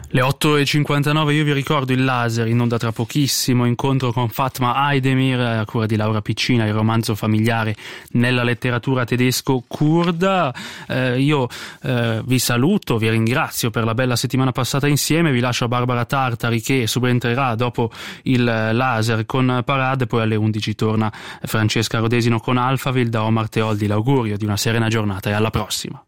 Le 8.59, io vi ricordo il laser in onda tra pochissimo, incontro con Fatma Aydemir a cura di Laura Piccina, il romanzo familiare nella letteratura tedesco-curda. Io vi saluto, vi ringrazio per la bella settimana passata insieme, vi lascio a Barbara Tartari che subentrerà dopo il laser con Parade, poi alle 11 torna Francesca Rodesino con Alphaville. Da Omar Teoldi l'augurio di una serena giornata e alla prossima.